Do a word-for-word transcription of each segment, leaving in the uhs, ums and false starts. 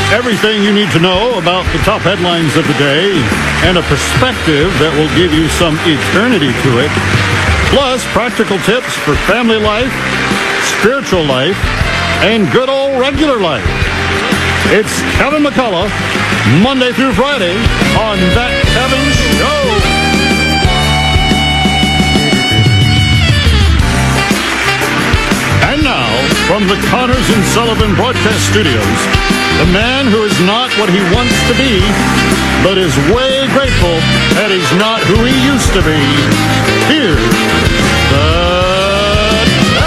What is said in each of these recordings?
Everything you need to know about the top headlines of the day and a perspective that will give you some eternity to it. Plus, practical tips for family life, spiritual life, and good old regular life. It's Kevin McCullough, Monday through Friday on That Kevin Show. And now, from the Connors and Sullivan Broadcast Studios, the man who is not what he wants to be, but is way grateful that he's not who he used to be. Here's the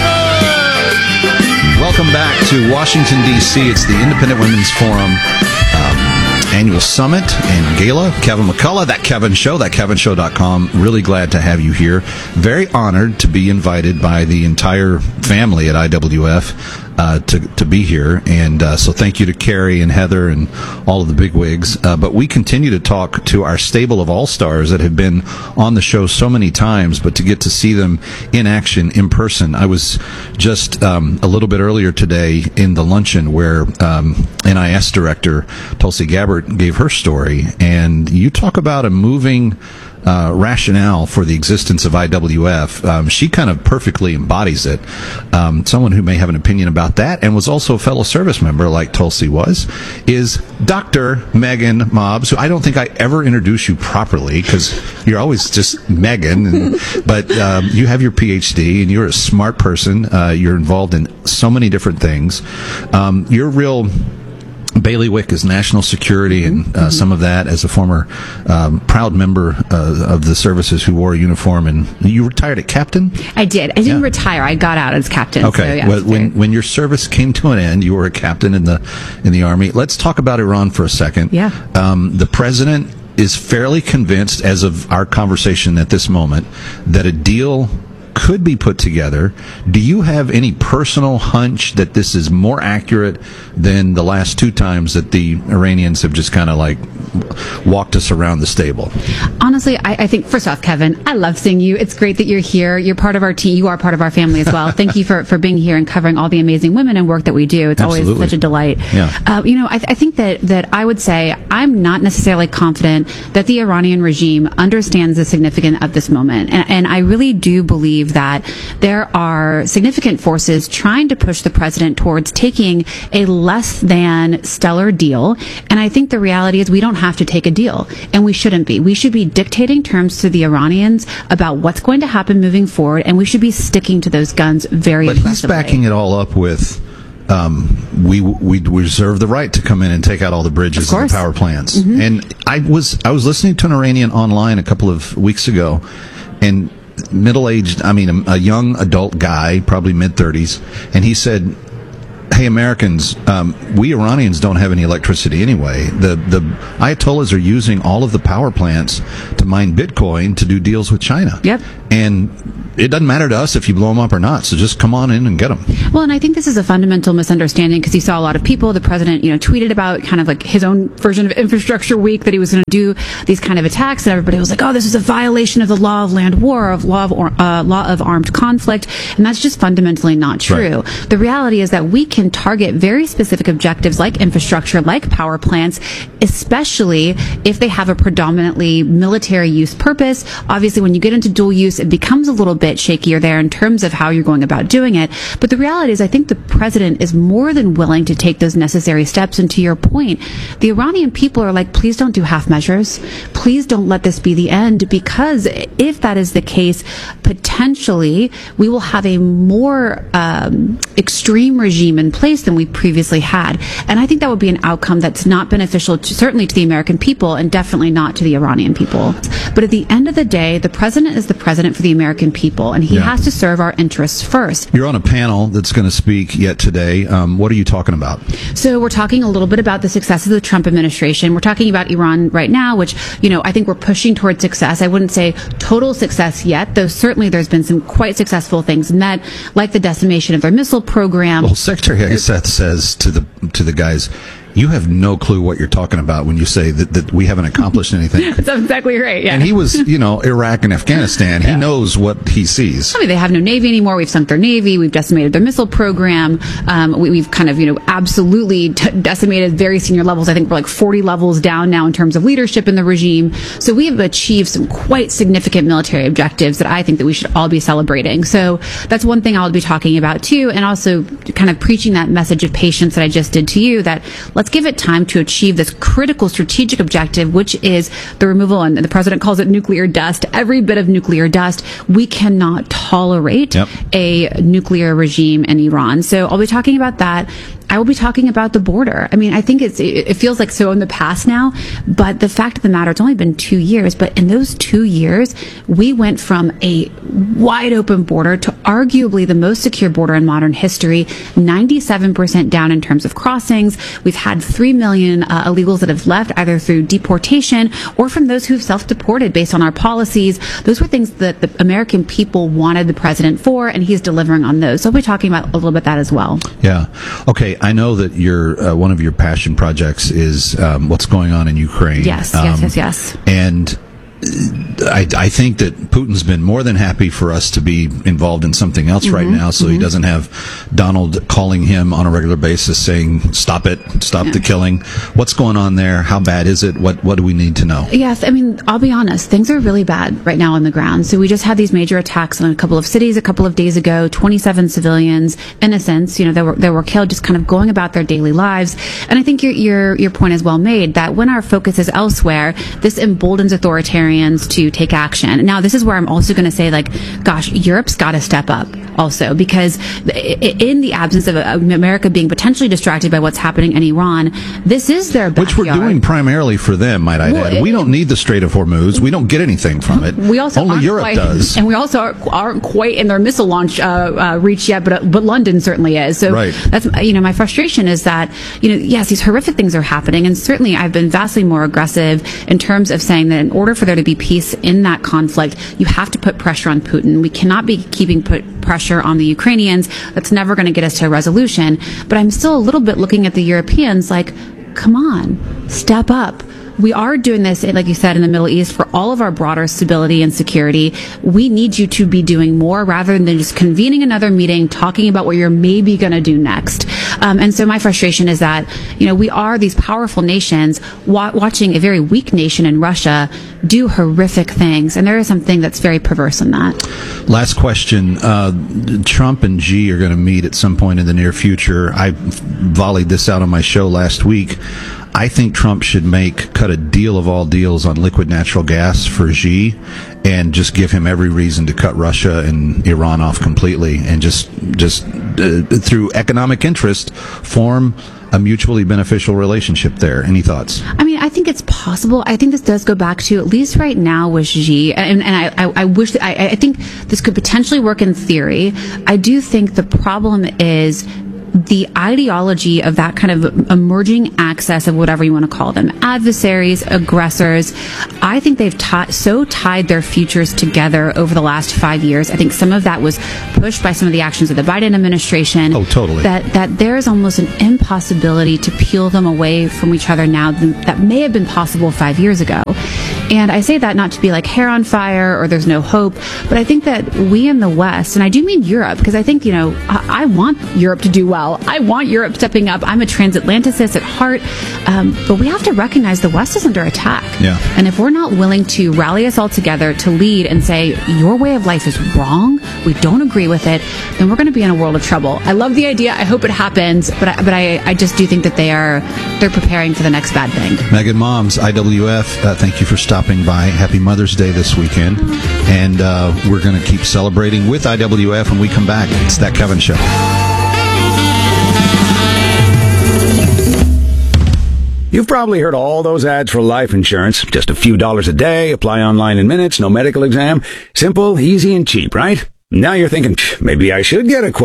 Kevin! Welcome back to Washington, D C It's the Independent Women's Forum um, Annual Summit and Gala. Kevin McCullough, That Kevin Show, that kevin show dot com. Really glad to have you here. Very honored to be invited by the entire family at I W F uh, to, to be here. And uh, so thank you to Carrie and Heather and all of the bigwigs. Uh, but we continue to talk to our stable of all-stars that have been on the show so many times, but to get to see them in action, in person. I was just um, a little bit earlier today in the luncheon where um, N I S Director Tulsi Gabbard gave her story, and you talk about a moving uh, rationale for the existence of I W F. Um, she kind of perfectly embodies it. Um, someone who may have an opinion about that and was also a fellow service member like Tulsi was is Doctor Megan Mobbs, who I don't think I ever introduce you properly because you're always just Megan, and, but um, you have your P H D and you're a smart person. Uh, you're involved in so many different things. Um, you're real bailiwick is national security and uh, mm-hmm. some of that as a former um, proud member uh, of the services who wore a uniform. And you retired at captain? I did. I didn't yeah. retire. I got out as captain. Okay. So, yeah, well, when when your service came to an end, you were a captain in the in the Army. Let's talk about Iran for a second. Yeah. Um, the president is fairly convinced, as of our conversation at this moment, that a deal could be put together. Do you have any personal hunch that this is more accurate than the last two times that the Iranians have just kind of like walked us around the stable? Honestly, I, I think, first off, Kevin, I love seeing you. It's great that you're here. You're part of our team. You are part of our family as well. Thank you for, for being here and covering all the amazing women and work that we do. It's Absolutely. always such a delight. Yeah. Uh, you know, I, th- I think that, that I would say I'm not necessarily confident that the Iranian regime understands the significance of this moment. And, and I really do believe that there are significant forces trying to push the president towards taking a less than stellar deal. And I think the reality is we don't have to take a deal, and we shouldn't be. We should be dictating terms to the Iranians about what's going to happen moving forward, and we should be sticking to those guns very But he's aggressively. backing it all up with Um, we we reserve the right to come in and take out all the bridges and the power plants. Mm-hmm. And I was I was listening to an Iranian online a couple of weeks ago, and middle-aged, I mean, a, a young adult guy, probably mid-thirties, and he said, hey, Americans, um, we Iranians don't have any electricity anyway. The the Ayatollahs are using all of the power plants to mine Bitcoin to do deals with China. Yep. And it doesn't matter to us if you blow them up or not, so just come on in and get them. Well, and I think this is a fundamental misunderstanding because you saw a lot of people, the president, you know, tweeted about kind of like his own version of Infrastructure Week, that he was going to do these kind of attacks, and everybody was like, oh, this is a violation of the law of land war, of law of, or, uh, law of armed conflict, and that's just fundamentally not true. Right. The reality is that we can target very specific objectives like infrastructure, like power plants, especially if they have a predominantly military use purpose. Obviously, when you get into dual use, it becomes a little bit shakier there in terms of how you're going about doing it. But the reality is I think the president is more than willing to take those necessary steps. And to your point, the Iranian people are like, please don't do half measures. Please don't let this be the end, because if that is the case, potentially we will have a more um, extreme regime in place than we previously had. And I think that would be an outcome that's not beneficial to, certainly to the American people, and definitely not to the Iranian people. But at the end of the day, the president is the president for the American people, and he yeah. has to serve our interests first. You're on a panel that's going to speak yet today. Um, what are you talking about? So we're talking a little bit about the success of the Trump administration. We're talking about Iran right now, which, you know, I think we're pushing towards success. I wouldn't say total success yet, though certainly there's been some quite successful things in that, like the decimation of their missile program. Well, Secretary Hegseth says to the to the guys, you have no clue what you're talking about when you say that, that we haven't accomplished anything. That's exactly right. Yeah. And he was, you know, Iraq and Afghanistan. He yeah. knows what he sees. I mean, they have no Navy anymore. We've sunk their Navy. We've decimated their missile program. Um, we, we've kind of, you know, absolutely t- decimated very senior levels. I think we're like forty levels down now in terms of leadership in the regime. So we have achieved some quite significant military objectives that I think that we should all be celebrating. So that's one thing I'll be talking about too. And also kind of preaching that message of patience that I just did to you, that let's give it time to achieve this critical strategic objective, which is the removal, and the president calls it nuclear dust, every bit of nuclear dust. We cannot tolerate yep. a nuclear regime in Iran. So I'll be talking about that. I will be talking about the border. I mean, I think it's, it feels like so in the past now, but the fact of the matter, it's only been two years, but in those two years, we went from a wide open border to arguably the most secure border in modern history, ninety-seven percent down in terms of crossings. We've had three million uh, illegals that have left either through deportation or from those who've self-deported based on our policies. Those were things that the American people wanted the president for, and he's delivering on those. So we'll be talking about a little bit that as well. Yeah. Okay. I know that your uh, one of your passion projects is um, what's going on in Ukraine. Yes, um, yes, yes, yes. And I, I think that Putin's been more than happy for us to be involved in something else mm-hmm, right now, so mm-hmm. he doesn't have Donald calling him on a regular basis saying, stop it, stop yeah. the killing. What's going on there? How bad is it? What what do we need to know? Yes, I mean, I'll be honest, things are really bad right now on the ground. So we just had these major attacks on a couple of cities a couple of days ago, twenty-seven civilians, innocents, you know, they were, they were killed just kind of going about their daily lives. And I think your, your, your point is well made, that when our focus is elsewhere, this emboldens authoritarian to take action. Now, this is where I'm also going to say, like, gosh, Europe's got to step up also, because in the absence of America being potentially distracted by what's happening in Iran, this is their backyard. Which we're doing primarily for them, might I well, add. It, we don't need the Strait of Hormuz. We don't get anything from it. We also Only Europe quite, does. And we also aren't, aren't quite in their missile launch uh, uh, reach yet, but but London certainly is. So right. that's, you know, my frustration is that, you know, yes, these horrific things are happening, and certainly I've been vastly more aggressive in terms of saying that in order for there to be peace in that conflict, you have to put pressure on Putin. We cannot be keeping put pressure on the Ukrainians. That's never going to get us to a resolution. But I'm still a little bit looking at the Europeans like, come on, step up. We are doing this, like you said, in the Middle East for all of our broader stability and security. We need you to be doing more rather than just convening another meeting, talking about what you're maybe going to do next. Um, and so my frustration is that, you know, we are these powerful nations wa- watching a very weak nation in Russia do horrific things. And there is something that's very perverse in that. Last question. Uh, Trump and Xi are going to meet at some point in the near future. I volleyed this out on my show last week. I think Trump should make cut a deal of all deals on liquid natural gas for Xi, and just give him every reason to cut Russia and Iran off completely, and just just uh, through economic interest form a mutually beneficial relationship there. Any thoughts? I mean, I think it's possible. I think this does go back to, at least right now with Xi, and, and I, I, I wish that, I, I think this could potentially work in theory. I do think the problem is the ideology of that kind of emerging access of whatever you want to call them, adversaries, aggressors. I think they've t- so tied their futures together over the last five years. I think some of that was pushed by some of the actions of the Biden administration. Oh, totally. That, that there is almost an impossibility to peel them away from each other now that may have been possible five years ago. And I say that not to be like hair on fire or there's no hope, but I think that we in the West, and I do mean Europe, because I think, you know, I, I want Europe to do well. I want Europe stepping up. I'm a transatlanticist at heart, um, but we have to recognize the West is under attack. Yeah. And if we're not willing to rally us all together to lead and say, your way of life is wrong, we don't agree with it, then we're going to be in a world of trouble. I love the idea. I hope it happens, but I, but I, I just do think that they are, they're preparing for the next bad thing. Megan Moms, I W F, uh, thank you for stopping by. Happy Mother's Day this weekend. And uh, we're going to keep celebrating with I W F when we come back. It's That Kevin Show. You've probably heard all those ads for life insurance. Just a few dollars a day, apply online in minutes, no medical exam. Simple, easy, and cheap, right? Now you're thinking, maybe I should get a quote.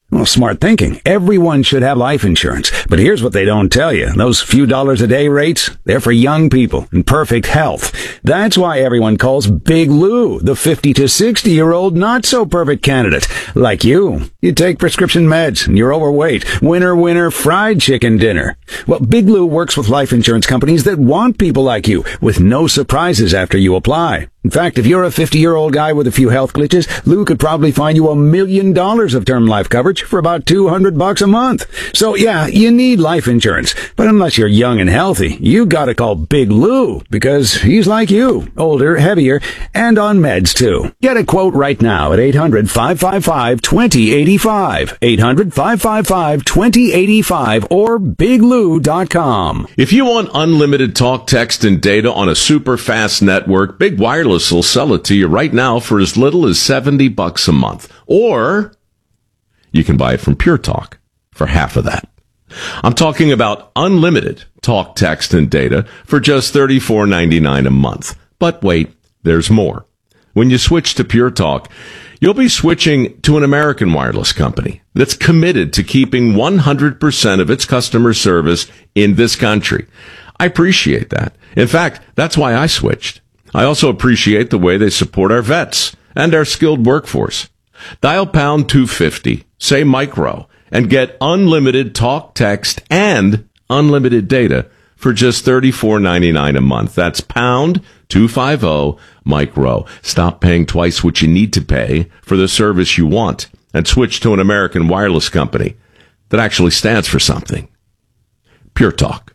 Well, smart thinking. Everyone should have life insurance. But here's what they don't tell you. Those few dollars a day rates, they're for young people in perfect health. That's why everyone calls Big Lou the fifty to sixty year old not so perfect candidate. Like you. You take prescription meds and you're overweight. Winner, winner, fried chicken dinner. Well, Big Lou works with life insurance companies that want people like you with no surprises after you apply. In fact, if you're a fifty-year-old guy with a few health glitches, Lou could probably find you a million dollars of term life coverage for about two hundred bucks a month. So yeah, you need life insurance. But unless you're young and healthy, you gotta call Big Lou because he's like you, older, heavier, and on meds too. Get a quote right now at eight hundred, five five five, two zero eight five, eight hundred, five five five, two zero eight five, or big lou dot com. If you want unlimited talk, text, and data on a super fast network, Big Wireless will sell it to you right now for as little as seventy bucks a month. Or you can buy it from Pure Talk for half of that. I'm talking about unlimited talk, text, and data for just thirty-four ninety-nine a month. But wait, there's more. When you switch to Pure Talk, you'll be switching to an American wireless company that's committed to keeping one hundred percent of its customer service in this country. I appreciate that. In fact, that's why I switched. I also appreciate the way they support our vets and our skilled workforce. Dial pound two fifty, say micro, and get unlimited talk, text, and unlimited data for just thirty-four ninety-nine a month. That's pound two fifty, micro. Stop paying twice what you need to pay for the service you want and switch to an American wireless company that actually stands for something. Pure Talk.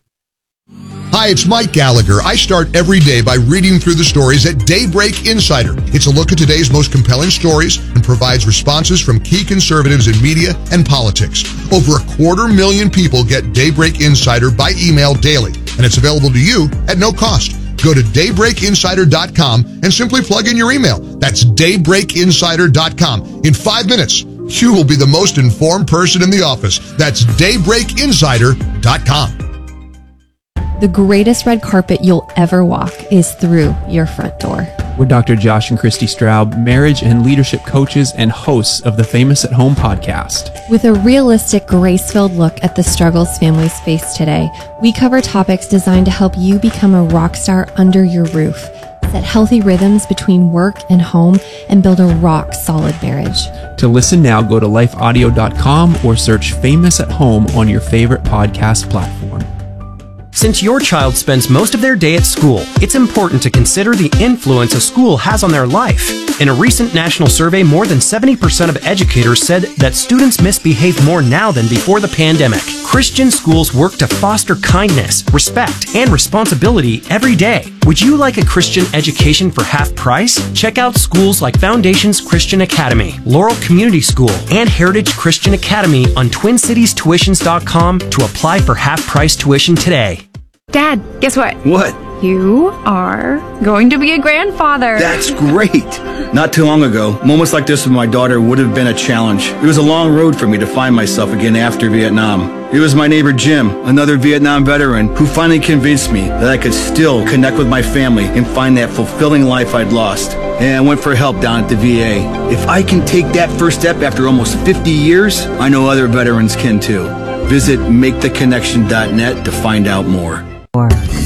Hi, it's Mike Gallagher. I start every day by reading through the stories at Daybreak Insider. It's a look at today's most compelling stories and provides responses from key conservatives in media and politics. Over a quarter million people get Daybreak Insider by email daily, and it's available to you at no cost. Go to daybreak insider dot com and simply plug in your email. That's daybreak insider dot com. In five minutes, you will be the most informed person in the office. That's daybreak insider dot com. The greatest red carpet you'll ever walk is through your front door. We're Doctor Josh and Christy Straub, marriage and leadership coaches and hosts of the Famous at Home podcast. With a realistic, grace-filled look at the struggles families face today, we cover topics designed to help you become a rock star under your roof, set healthy rhythms between work and home, and build a rock-solid marriage. To listen now, go to life audio dot com or search Famous at Home on your favorite podcast platform. Since your child spends most of their day at school, it's important to consider the influence a school has on their life. In a recent national survey, more than seventy percent of educators said that students misbehave more now than before the pandemic. Christian schools work to foster kindness, respect, and responsibility every day. Would you like a Christian education for half price? Check out schools like Foundations Christian Academy, Laurel Community School, and Heritage Christian Academy on twin cities tuitions dot com to apply for half price tuition today. Dad, guess what? What? You are going to be a grandfather. That's great. Not too long ago, moments like this with my daughter would have been a challenge. It was a long road for me to find myself again after Vietnam. It was my neighbor Jim, another Vietnam veteran, who finally convinced me that I could still connect with my family and find that fulfilling life I'd lost. And I went for help down at the V A. If I can take that first step after almost fifty years, I know other veterans can too. Visit make the connection dot net to find out more.